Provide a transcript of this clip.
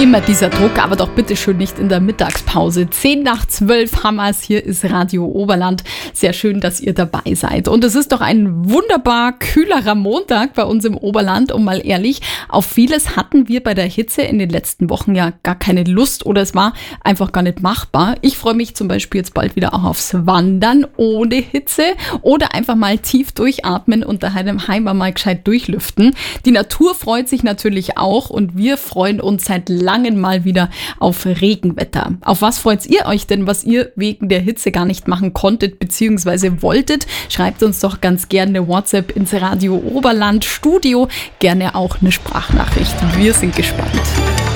Immer dieser Druck, aber doch bitte schön nicht in der Mittagspause. 10:10 haben wir es. Hier ist Radio Oberland. Sehr schön, dass ihr dabei seid. Und es ist doch ein wunderbar kühlerer Montag bei uns im Oberland. Und mal ehrlich, auf vieles hatten wir bei der Hitze in den letzten Wochen ja gar keine Lust oder es war einfach gar nicht machbar. Ich freue mich zum Beispiel jetzt bald wieder auch aufs Wandern ohne Hitze oder einfach mal tief durchatmen und daheim mal gescheit durchlüften. Die Natur freut sich natürlich auch und wir freuen uns seit langem mal wieder auf Regenwetter. Auf was freut ihr euch denn, was ihr wegen der Hitze gar nicht machen konntet bzw. wolltet? Schreibt uns doch ganz gerne eine WhatsApp ins Radio Oberland Studio, gerne auch eine Sprachnachricht. Wir sind gespannt.